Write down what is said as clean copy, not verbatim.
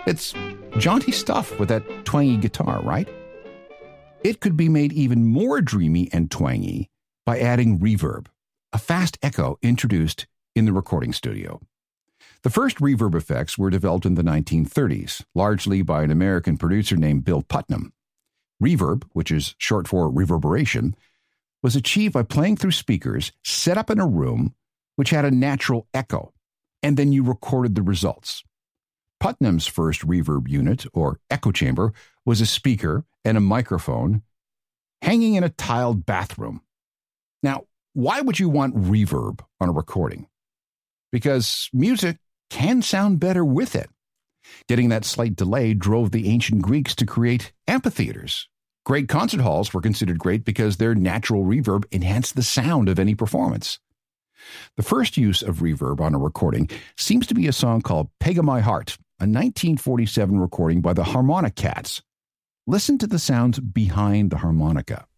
It's jaunty stuff with that twangy guitar, right? It could be made even more dreamy and twangy by adding reverb, a fast echo introduced in the recording studio. The first reverb effects were developed in the 1930s, largely by an American producer named Bill Putnam. Reverb, which is short for reverberation, was achieved by playing through speakers set up in a room which had a natural echo, and then you recorded the results. Putnam's first reverb unit, or echo chamber, was a speaker and a microphone hanging in a tiled bathroom. Now, why would you want reverb on a recording? Because music can sound better with it. Getting that slight delay drove the ancient Greeks to create amphitheaters. Great concert halls were considered great because their natural reverb enhanced the sound of any performance. The first use of reverb on a recording seems to be a song called Peg of My Heart, a 1947 recording by the Harmonica Cats. Listen to the sounds behind the harmonica.